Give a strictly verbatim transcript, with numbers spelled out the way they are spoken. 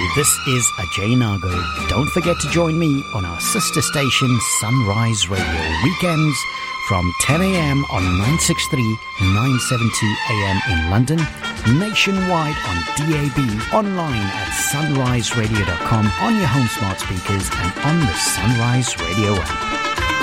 This is Ajay Nagal. Don't forget to join me on our sister station Sunrise Radio weekends from ten a.m. on nine sixty-three, nine seventy a.m. in London, nationwide on D A B, online at sunrise radio dot com, on your home smart speakers and on the Sunrise Radio app.